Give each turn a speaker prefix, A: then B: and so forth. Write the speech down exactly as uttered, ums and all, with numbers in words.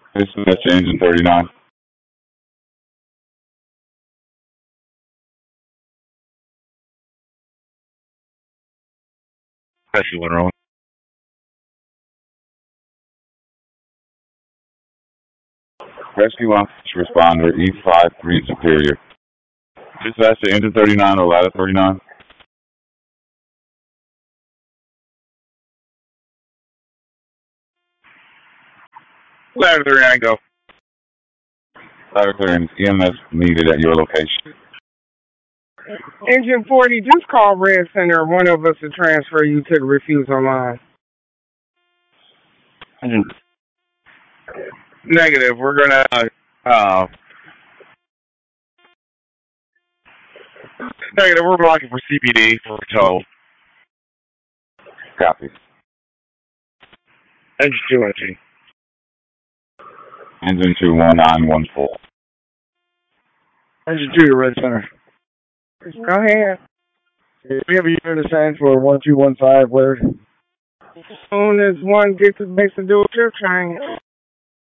A: Dispatch to engine thirty-nine.
B: Rescue one rolling.
A: Rescue one responder E five three Superior. Dispatch to engine thirty-nine or ladder thirty-nine.
B: Ladder thirty-nine, go.
A: Ladder thirty-nine, E M S needed at your location.
C: Engine forty, just call Red Center. One of us to transfer you to the refusal line.
B: Negative. We're gonna uh negative. We're blocking for C P D for tow.
A: Copy.
B: Engine two entry.
A: Engine two one nine one four.
D: Engine two to Red Center.
C: Go ahead.
D: We have a unit assigned for one two one five, where?
C: As soon as one gets to base to do a trip train.